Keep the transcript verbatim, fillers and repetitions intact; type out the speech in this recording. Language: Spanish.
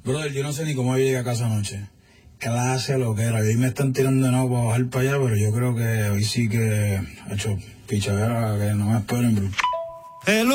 Brother, yo no sé ni cómo yo llegué a casa anoche. Clase lo que era. Hoy me están tirando de nuevo para bajar para allá, pero yo creo que hoy sí que he hecho pichadera que no me esperen, bro. Hello.